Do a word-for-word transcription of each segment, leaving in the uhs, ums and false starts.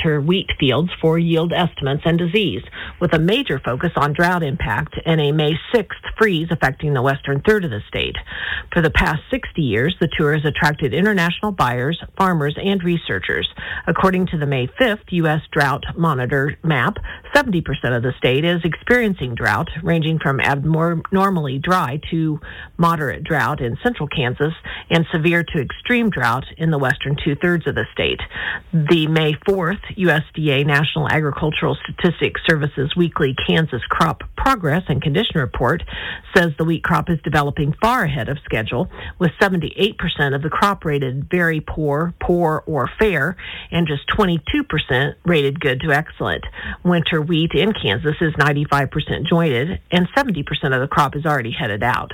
monitor wheat fields for yield estimates and disease, with a major focus on drought impact and a May sixth freeze affecting the western third of the state. For the past sixty years, the tour has attracted international buyers, farmers, and researchers. According to the May fifth U S Drought Monitor map, seventy percent of the state is experiencing drought, ranging from abnormally dry to moderate drought in central Kansas and severe to extreme drought in the western two-thirds of the state. The May fourth U S D A National Agricultural Statistics Service's weekly Kansas Crop Progress and Condition Report says the wheat crop is developing far ahead of schedule, with seventy-eight percent of the crop rated very poor, poor, or fair, and just twenty-two percent rated good to excellent. Winter wheat in Kansas is ninety-five percent jointed, and seventy percent of the crop is already headed out.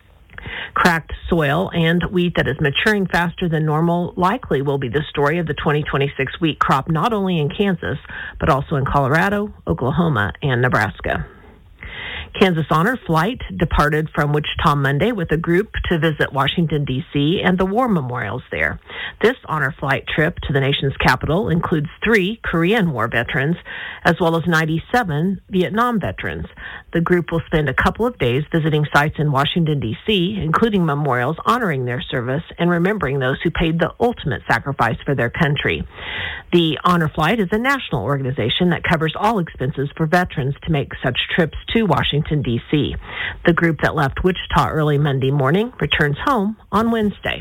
Cracked soil and wheat that is maturing faster than normal likely will be the story of the twenty twenty-six wheat crop, not only in Kansas, but also in Colorado, Oklahoma, and Nebraska. Kansas Honor Flight departed from Wichita Monday with a group to visit Washington, D C and the war memorials there. This honor flight trip to the nation's capital includes three Korean War veterans, as well as ninety-seven Vietnam veterans. The group will spend a couple of days visiting sites in Washington, D C, including memorials honoring their service and remembering those who paid the ultimate sacrifice for their country. The Honor Flight is a national organization that covers all expenses for veterans to make such trips to Washington, D C. The group that left Wichita early Monday morning returns home on Wednesday.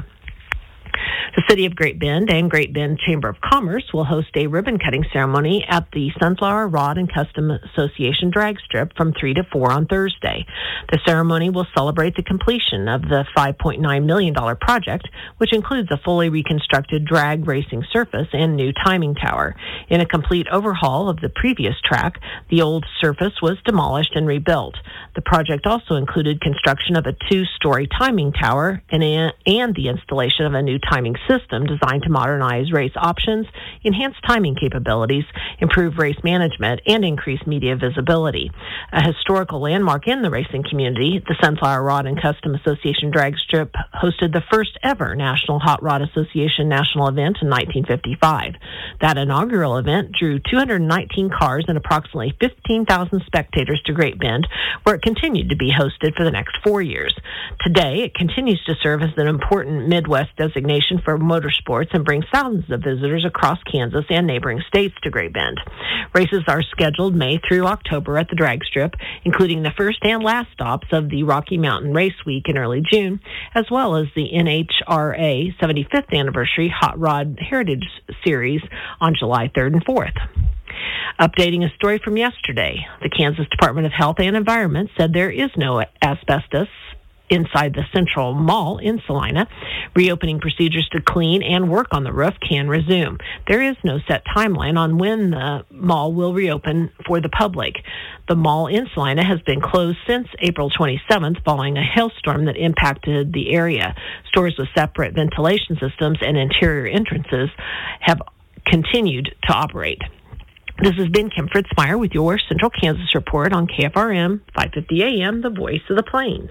The City of Great Bend and Great Bend Chamber of Commerce will host a ribbon-cutting ceremony at the Sunflower Rod and Custom Association drag strip from three to four on Thursday. The ceremony will celebrate the completion of the five point nine million dollars project, which includes a fully reconstructed drag racing surface and new timing tower. In a complete overhaul of the previous track, the old surface was demolished and rebuilt. The project also included construction of a two-story timing tower and, a, and the installation of a new timing system designed to modernize race options, enhance timing capabilities, improve race management, and increase media visibility. A historical landmark in the racing community, the Sunflower Rod and Custom Association drag strip hosted the first ever National Hot Rod Association national event in nineteen fifty-five. That inaugural event drew two hundred nineteen cars and approximately fifteen thousand spectators to Great Bend, where it continued to be hosted for the next four years. Today, it continues to serve as an important Midwest designation for motorsports and brings thousands of visitors across Kansas and neighboring states to Great Bend. Races are scheduled May through October at the drag strip, including the first and last stops of the Rocky Mountain Race Week in early June, as well as the N H R A seventy-fifth Anniversary Hot Rod Heritage Series on July third and fourth. Updating a story from yesterday, the Kansas Department of Health and Environment said there is no asbestos inside the Central Mall in Salina. Reopening procedures to clean and work on the roof can resume. There is no set timeline on when the mall will reopen for the public. The mall in Salina has been closed since April twenty-seventh following a hailstorm that impacted the area. Stores with separate ventilation systems and interior entrances have continued to operate. This has been Kim Fritzmeyer with your Central Kansas Report on K F R M five fifty A M, the voice of the plains.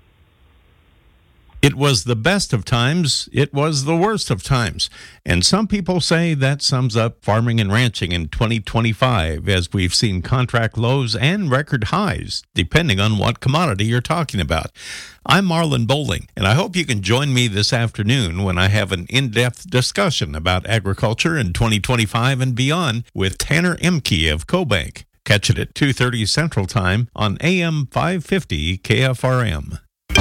It was the best of times, it was the worst of times. And some people say that sums up farming and ranching in twenty twenty-five, as we've seen contract lows and record highs, depending on what commodity you're talking about. I'm Marlon Bowling, and I hope you can join me this afternoon when I have an in-depth discussion about agriculture in twenty twenty-five and beyond with Tanner Emke of CoBank. Catch it at two thirty Central Time on A M five fifty K F R M.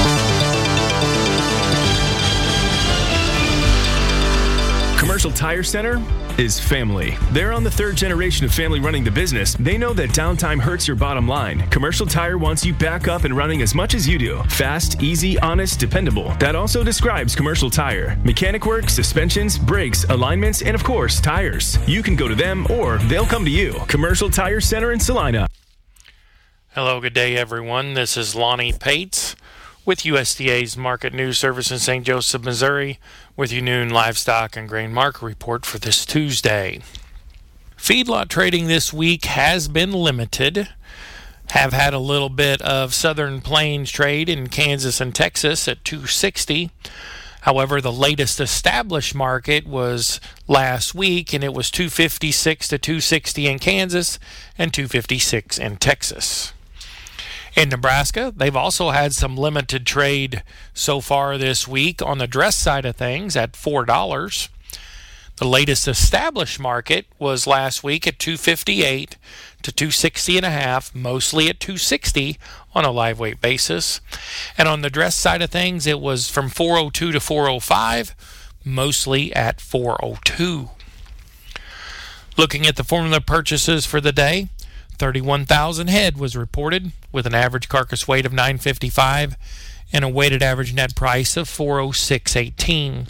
Commercial Tire Center is family. They're on the third generation of family running the business. They know that downtime hurts your bottom line. Commercial Tire wants you back up and running as much as you do. Fast, easy, honest, dependable. That also describes Commercial Tire. Mechanic work, suspensions, brakes, alignments, and of course, tires. You can go to them or they'll come to you. Commercial Tire Center in Salina. Hello, good day, everyone. This is Lonnie Pates with U S D A's Market News Service in Saint Joseph, Missouri, with your noon livestock and grain market report for this Tuesday. Feedlot trading this week has been limited. Have had a little bit of Southern Plains trade in Kansas and Texas at two sixty. However, the latest established market was last week, and it was two fifty-six to two sixty in Kansas and two fifty-six in Texas. In Nebraska, they've also had some limited trade so far this week on the dress side of things at four dollars. The latest established market was last week at two fifty-eight to two sixty and a half, mostly at two sixty on a live weight basis. And on the dress side of things, it was from four oh two to four oh five, mostly at four oh two. Looking at the formula purchases for the day, thirty-one thousand head was reported with an average carcass weight of nine fifty-five and a weighted average net price of four oh six eighteen.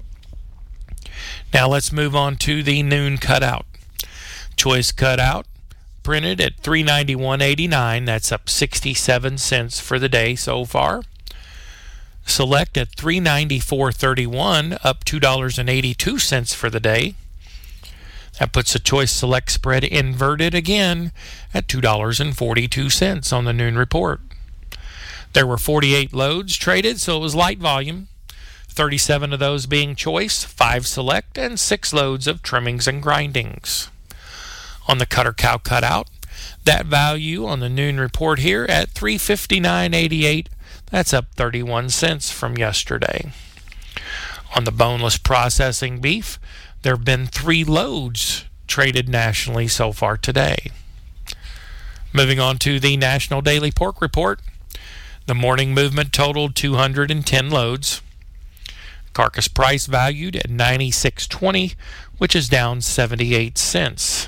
Now let's move on to the noon cutout. Choice cutout printed at three ninety-one eighty-nine. That's up sixty-seven cents for the day so far. Select at three ninety-four thirty-one, up two dollars and eighty-two cents for the day. That puts the choice select spread inverted again at two dollars and forty-two cents on the noon report. There were forty-eight loads traded, so it was light volume. thirty-seven of those being choice, five select, and six loads of trimmings and grindings. On the cutter cow cutout, that value on the noon report here at three fifty-nine eighty-eight, that's up thirty-one cents from yesterday. On the boneless processing beef, there have been three loads traded nationally so far today. Moving on to the National Daily Pork Report, the morning movement totaled two hundred ten loads. Carcass price valued at ninety-six twenty, which is down seventy-eight cents.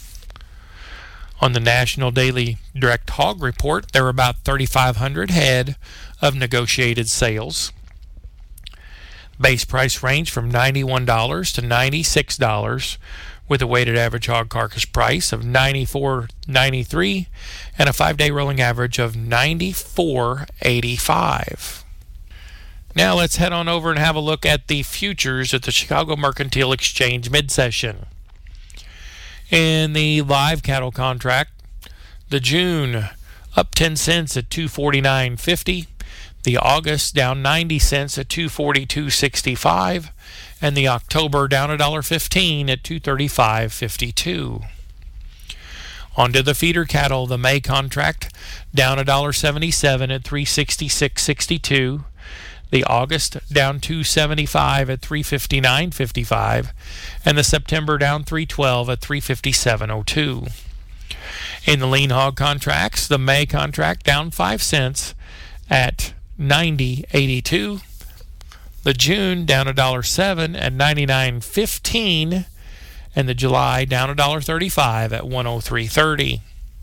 On the National Daily Direct Hog Report, there were about thirty-five hundred head of negotiated sales. Base price ranged from ninety-one dollars to ninety-six dollars, with a weighted average hog carcass price of ninety-four ninety-three and a five-day rolling average of ninety-four eighty-five. Now let's head on over and have a look at the futures at the Chicago Mercantile Exchange mid-session. In the live cattle contract, the June up ten cents at two forty-nine fifty, the August down ninety cents at two forty-two sixty-five, and the October down one dollar fifteen at two thirty-five fifty-two. On to the feeder cattle, the May contract down one dollar seventy-seven at three sixty-six sixty-two. The August down two seventy-five at three fifty-nine fifty-five, and the September down three twelve at three fifty-seven oh two. In the lean hog contracts, the May contract down five cents at ninety eighty-two. The June down one dollar seven at ninety-nine fifteen, and the July down one dollar thirty-five at one oh three thirty.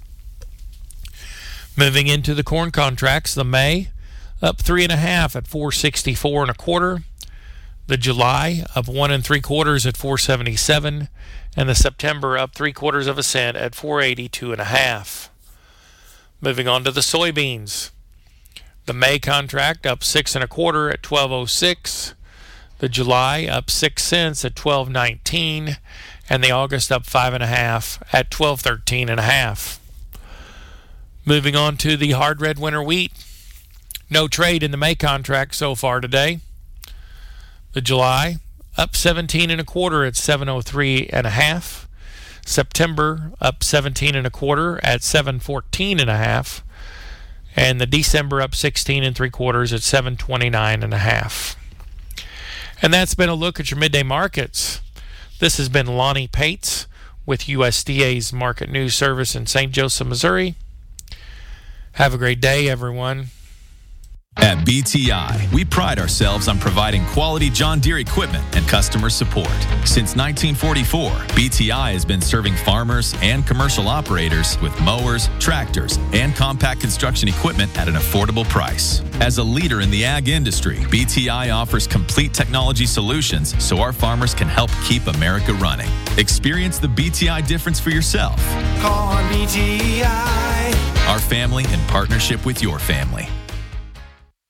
Moving into the corn contracts, the May up three and a half at four sixty-four and a quarter. The July up one and three quarters at four seventy-seven, and the September up three quarters of a cent at four eighty-two and a half. Moving on to the soybeans, the May contract up six and a quarter at twelve oh six. The July up six cents at twelve nineteen, and the August up five and a half at twelve thirteen and a half. Moving on to the hard red winter wheat. No trade in the May contract so far today. The July up seventeen and a quarter at seven oh three and a half. September up seventeen and a quarter at seven fourteen and a half. And the December up sixteen and three quarters at seven twenty-nine and a half. And that's been a look at your midday markets. This has been Lonnie Pates with U S D A's Market News Service in Saint Joseph, Missouri. Have a great day, everyone. At B T I, we pride ourselves on providing quality John Deere equipment and customer support. Since nineteen forty-four, B T I has been serving farmers and commercial operators with mowers, tractors, and compact construction equipment at an affordable price. As a leader in the ag industry, B T I offers complete technology solutions so our farmers can help keep America running. Experience the B T I difference for yourself. Call on B T I. Our family in partnership with your family.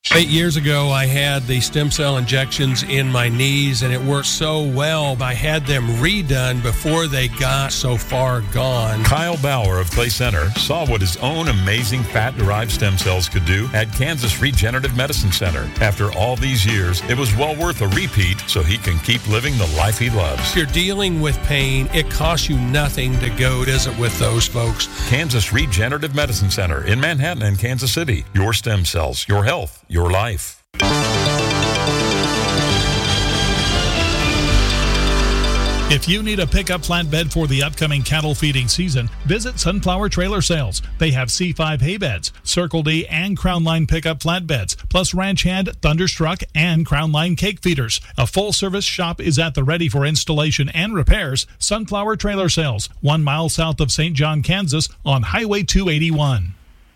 Eight years ago, I had the stem cell injections in my knees, and it worked so well. I had them redone before they got so far gone. Kyle Bauer of Clay Center saw what his own amazing fat-derived stem cells could do at Kansas Regenerative Medicine Center. After all these years, it was well worth a repeat so he can keep living the life he loves. If you're dealing with pain, it costs you nothing to go visit with those folks. Kansas Regenerative Medicine Center in Manhattan and Kansas City. Your stem cells, your health, your life. If you need a pickup flatbed for the upcoming cattle feeding season, visit Sunflower Trailer Sales. They have C five hay beds, Circle D and Crown Line pickup flatbeds, plus Ranch Hand, Thunderstruck, and Crown Line cake feeders. A full-service shop is at the ready for installation and repairs. Sunflower Trailer Sales, one mile south of Saint John, Kansas, on Highway two eighty-one.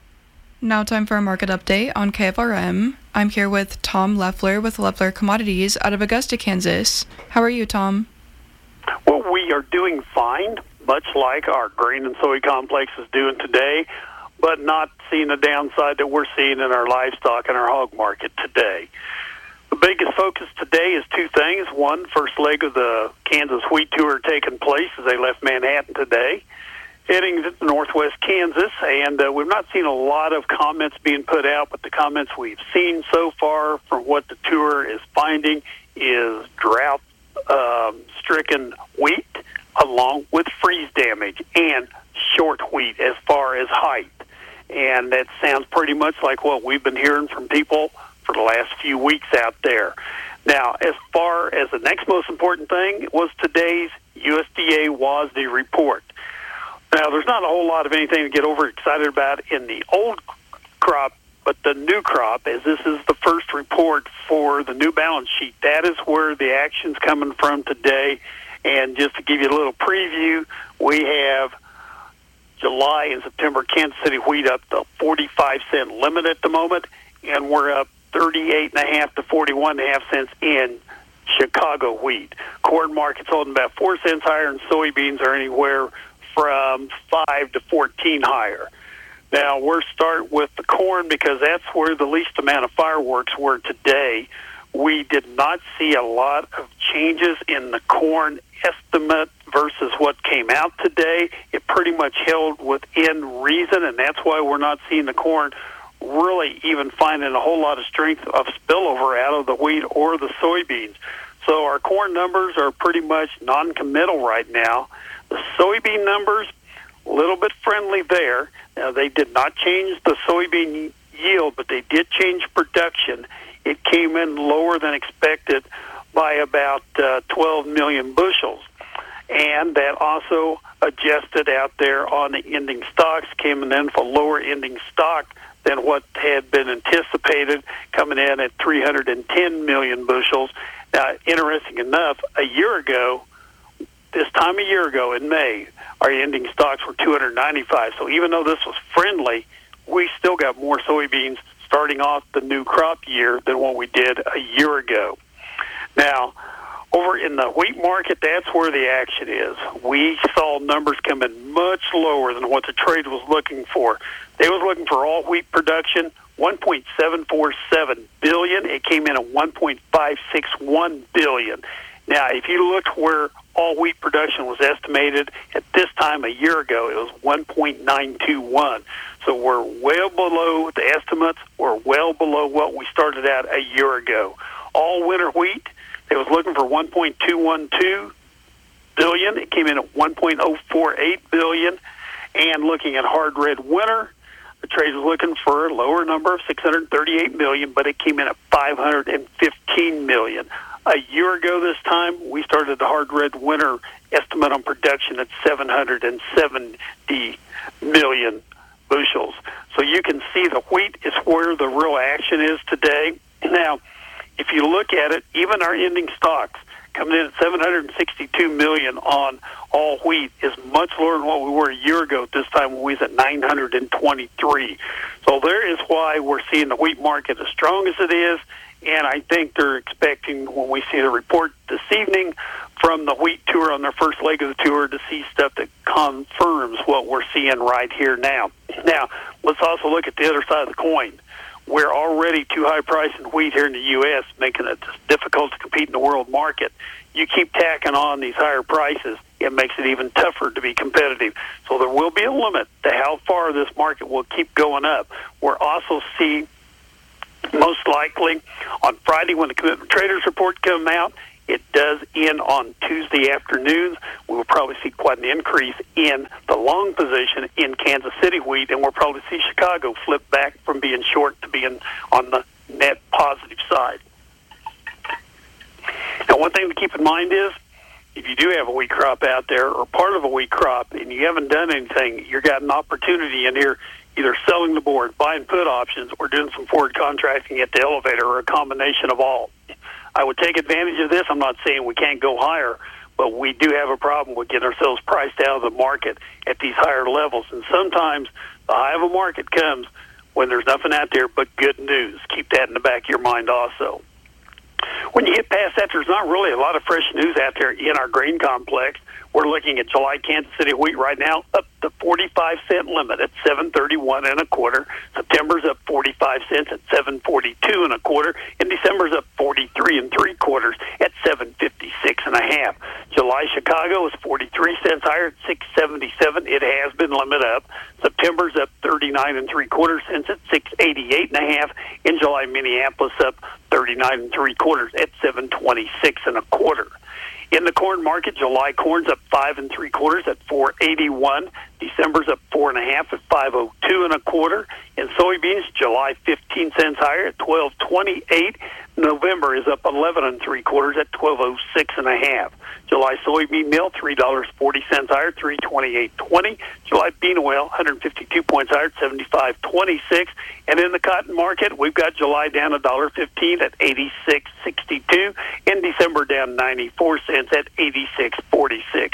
Now time for a market update on K F R M. I'm here with Tom Leffler with Leffler Commodities out of Augusta, Kansas. How are you, Tom? Well, we are doing fine, much like our grain and soy complex is doing today, but not seeing the downside that we're seeing in our livestock and our hog market today. The biggest focus today is two things. One, first leg of the Kansas Wheat Tour taking place as they left Manhattan today, heading to northwest Kansas, and uh, we've not seen a lot of comments being put out, but the comments we've seen so far from what the tour is finding is drought um, stricken wheat along with freeze damage and short wheat as far as height. And that sounds pretty much like what we've been hearing from people for the last few weeks out there. Now, as far as the next most important thing was today's U S D A W A S D report. Now, there's not a whole lot of anything to get overexcited about in the old crop, but the new crop, as this is the first report for the new balance sheet, that is where the action's coming from today. And just to give you a little preview, we have July and September Kansas City wheat up the forty-five cent limit at the moment, and we're up thirty-eight and a half to forty-one and a half cents in Chicago wheat. Corn market's holding about four cents higher, and soybeans are anywhere from five to fourteen higher. Now, we'll start with the corn because that's where the least amount of fireworks were today. We did not see a lot of changes in the corn estimate versus what came out today. It pretty much held within reason, and that's why we're not seeing the corn really even finding a whole lot of strength of spillover out of the wheat or the soybeans. So our corn numbers are pretty much non-committal right now. The soybean numbers, a little bit friendly there. Now, they did not change the soybean yield, but they did change production. It came in lower than expected by about uh, twelve million bushels. And that also adjusted out there on the ending stocks, came in for lower ending stock than what had been anticipated, coming in at three hundred ten million bushels. Now, interesting enough, a year ago, this time a year ago in May, our ending stocks were two hundred ninety-five. So even though this was friendly, we still got more soybeans starting off the new crop year than what we did a year ago. Now, over in the wheat market, that's where the action is. We saw numbers come in much lower than what the trade was looking for. They was looking for all wheat production, one point seven four seven billion. It came in at one point five six one billion. Now, if you looked where all wheat production was estimated at this time a year ago, it was one point nine two one. So we're well below the estimates. We're well below what we started out a year ago. All winter wheat, it was looking for one point two one two billion. It came in at one point oh four eight billion. And looking at hard red winter, the trade was looking for a lower number of six hundred thirty-eight million, but it came in at five hundred fifteen million. A year ago this time, we started the hard red winter estimate on production at seven hundred seventy million bushels. So you can see the wheat is where the real action is today. Now, if you look at it, even our ending stocks coming in at seven hundred sixty-two million on all wheat is much lower than what we were a year ago at this time when we was at nine hundred twenty-three. So there is why we're seeing the wheat market as strong as it is. And I think they're expecting, when we see the report this evening from the wheat tour on their first leg of the tour, to see stuff that confirms what we're seeing right here now. Now, let's also look at the other side of the coin. we're already too high priced in wheat here in the U S, making it difficult to compete in the world market. You keep tacking on these higher prices, it makes it even tougher to be competitive. So there will be a limit to how far this market will keep going up. We'll also see, most likely, on Friday when the Commitment Traders report come out, it does end on Tuesday afternoons. We will probably see quite an increase in the long position in Kansas City wheat, and we'll probably see Chicago flip back from being short to being on the net positive side. Now, one thing to keep in mind is, if you do have a wheat crop out there or part of a wheat crop and you haven't done anything, you've got an opportunity in here either selling the board, buying put options, or doing some forward contracting at the elevator, or a combination of all. I would take advantage of this. I'm not saying we can't go higher, but we do have a problem with getting ourselves priced out of the market at these higher levels. And sometimes the high of a market comes when there's nothing out there but good news. Keep that in the back of your mind also. When you get past that, there's not really a lot of fresh news out there in our grain complex. We're looking at July Kansas City wheat right now up to forty-five cent limit at seven thirty-one and a quarter. September's up forty-five cents at seven forty-two and a quarter, and December's up forty-three and three quarters at seven fifty-six and a half. July Chicago is forty-three cents higher at six seventy-seven. It has been limit up. September's up thirty-nine and three quarters cents at six eighty-eight and a half. In July, Minneapolis up thirty-nine and three quarters at seven twenty-six and a quarter. In the corn market, July corn's up five and three quarters at four eighty-one. December's up four and a half at five oh two and a quarter. In soybeans, July fifteen cents higher at twelve twenty-eight. November is up eleven and three quarters at twelve oh six and a half. July soybean meal three dollars and forty cents higher, three twenty-eight twenty. July bean oil one hundred fifty-two points higher, seventy-five twenty-six. And in the cotton market, we've got July down one dollar fifteen at eighty-six sixty-two, and December down ninety-four cents at eighty-six forty-six.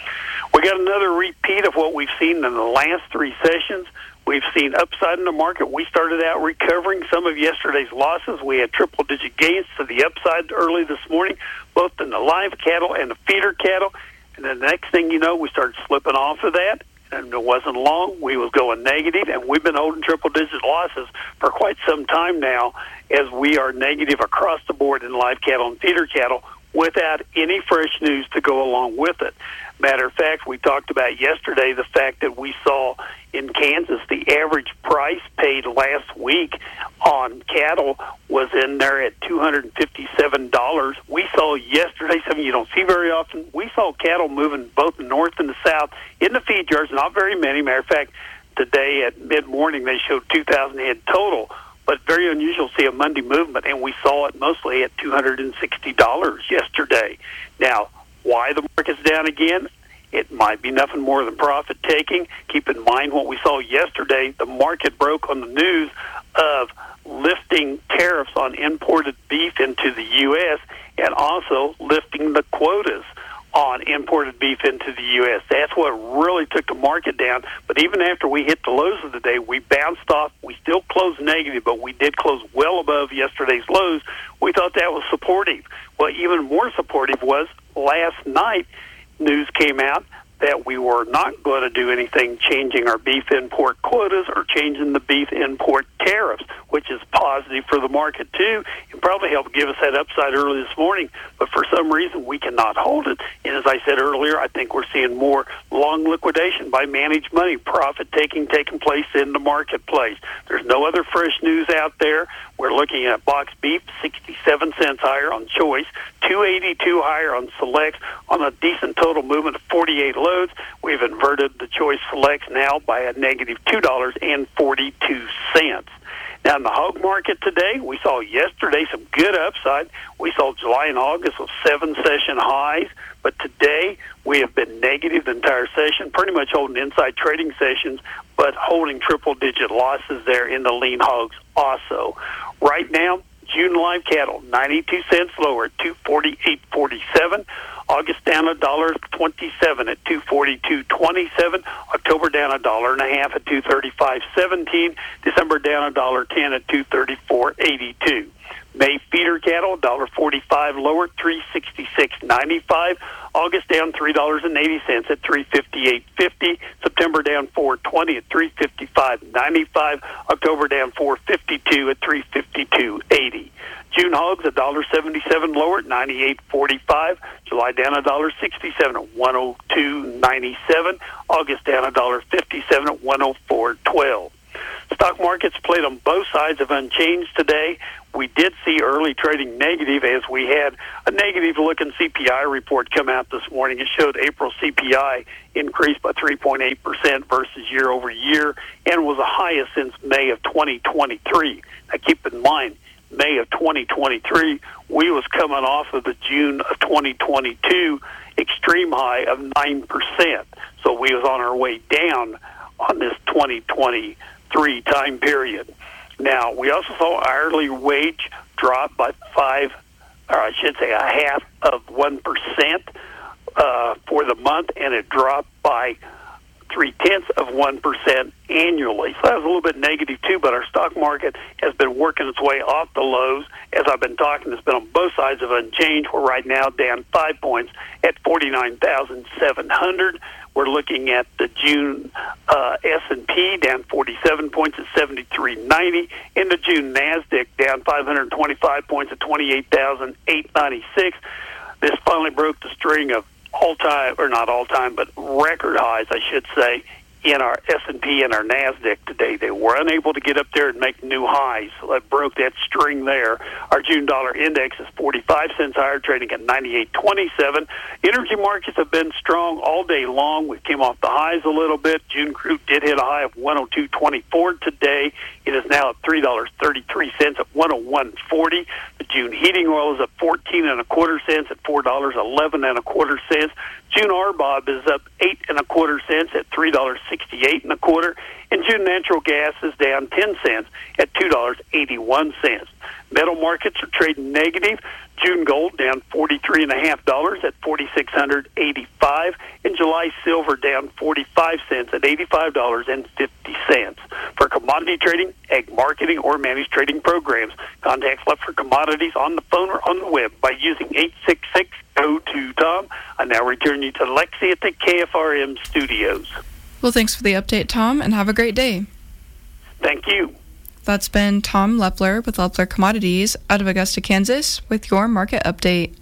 We got another repeat of what we've seen in the last three sessions. We've seen upside in the market. We started out recovering some of yesterday's losses. We had triple-digit gains to the upside early this morning, both in the live cattle and the feeder cattle. And then the next thing you know, we started slipping off of that. And it wasn't long. We was going negative, and we've been holding triple-digit losses for quite some time now, as we are negative across the board in live cattle and feeder cattle without any fresh news to go along with it. Matter of fact, we talked about yesterday the fact that we saw in Kansas the average price paid last week on cattle was in there at two hundred fifty-seven dollars. We saw yesterday something you don't see very often. We saw cattle moving both the north and the south in the feed yards, not very many. Matter of fact, today at mid-morning they showed two thousand head total, but very unusual to see a Monday movement, and we saw it mostly at two hundred sixty dollars yesterday. Now, why the market's down again? It might be nothing more than profit-taking. Keep in mind what we saw yesterday. The market broke on the news of lifting tariffs on imported beef into the U S and also lifting the quotas on imported beef into the U S. That's what really took the market down. But even after we hit the lows of the day, we bounced off. We still closed negative, but we did close well above yesterday's lows. We thought that was supportive. Well, even more supportive was last night, news came out that we were not going to do anything changing our beef import quotas or changing the beef import tariffs, which is positive for the market too. It probably helped give us that upside early this morning, but for some reason we cannot hold it. And as I said earlier, I think we're seeing more long liquidation by managed money, profit taking taking place in the marketplace. There's no other fresh news out there. We're looking at box beef, sixty-seven cents higher on choice, two eighty-two higher on selects, on a decent total movement of forty-eight loads. We've inverted the choice selects now by a negative two dollars and forty-two cents. Now, in the hog market today, we saw yesterday some good upside. We saw July and August with seven session highs, but today we have been negative the entire session, pretty much holding inside trading sessions, but holding triple-digit losses there in the lean hogs also. Right now, June live cattle, ninety-two cents lower at two forty-eight forty-seven. August down a dollar twenty-seven at two forty-two twenty-seven. October down a dollar and a half at two thirty-five seventeen. December down a dollar ten at two thirty-four eighty-two. May feeder cattle, one dollar forty-five lower, three sixty-six ninety-five. August down three dollars and eighty cents at three fifty-eight fifty. September down four twenty at three fifty-five ninety-five. October down four fifty-two at three fifty-two eighty. June hogs, one dollar seventy-seven lower at ninety-eight forty-five. July down one dollar sixty-seven at one oh two ninety-seven. August down one dollar fifty-seven at one oh four twelve. Stock markets played on both sides of unchanged today. We did see early trading negative as we had a negative-looking C P I report come out this morning. It showed April C P I increased by three point eight percent versus year over year and was the highest since May of twenty twenty-three. Now, keep in mind, May of twenty twenty-three, we was coming off of the June of twenty twenty-two extreme high of nine percent. So we was on our way down on this twenty twenty-three time period. Now, we also saw hourly wage drop by five, or I should say a half of one percent uh, for the month, and it dropped by three-tenths of one percent annually. So that was a little bit negative, too, but our stock market has been working its way off the lows. As I've been talking, it's been on both sides of unchanged. We're right now down five points at forty-nine thousand seven hundred. We're looking at the June uh, S and P down forty-seven points at seventy-three ninety. In the June NASDAQ down five hundred twenty-five points at twenty-eight thousand eight hundred ninety-six. This finally broke the string of all-time, or not all-time, but record highs, I should say, in our S and P and our NASDAQ today. They were unable to get up there and make new highs, so that broke that string there. Our June dollar index is forty-five cents higher, trading at ninety-eight twenty-seven. Energy markets have been strong all day long. We came off the highs a little bit. June crude did hit a high of one oh two twenty-four today. It is now at three dollars and thirty-three cents at one oh one forty. The June heating oil is up fourteen and a quarter cents at four dollars and eleven and a quarter cents. June R B O B is up eight and a quarter cents at three dollars and sixty-eight and a quarter, and June natural gas is down ten cents at two dollars and eighty-one cents. Metal markets are trading negative. June gold down forty-three and a half dollars at forty-six hundred eighty-five, and July silver down forty-five cents at eighty-five dollars and fifty cents. For commodity trading, ag marketing, or managed trading programs, contact Leffler Commodities on the phone or on the web by using eight six six, G O two, T O M. I now return you to Lexi at the K F R M studios. Well, thanks for the update, Tom, and have a great day. Thank you. That's been Tom Leffler with Leffler Commodities out of Augusta, Kansas, with your market update.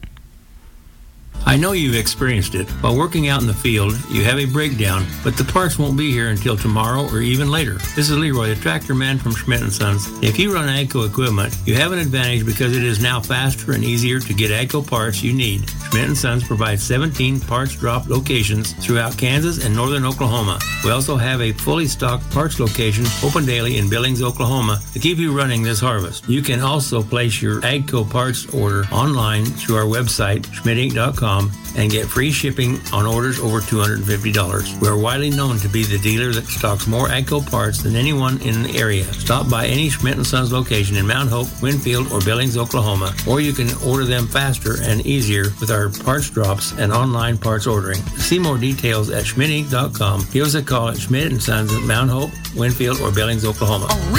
I know you've experienced it. While working out in the field, you have a breakdown, but the parts won't be here until tomorrow or even later. This is Leroy, the tractor man from Schmidt and Sons. If you run AGCO equipment, you have an advantage because it is now faster and easier to get AGCO parts you need. Schmidt and Sons provides seventeen parts drop locations throughout Kansas and northern Oklahoma. We also have a fully stocked parts location open daily in Billings, Oklahoma to keep you running this harvest. You can also place your AGCO parts order online through our website, schmidt inc dot com, and get free shipping on orders over two hundred fifty dollars. We are widely known to be the dealer that stocks more AGCO parts than anyone in the area. Stop by any Schmidt and Sons location in Mount Hope, Winfield, or Billings, Oklahoma, or you can order them faster and easier with our parts drops and online parts ordering. See more details at schmidt inc dot com. Give us a call at Schmidt and Sons at Mount Hope, Winfield, or Billings, Oklahoma.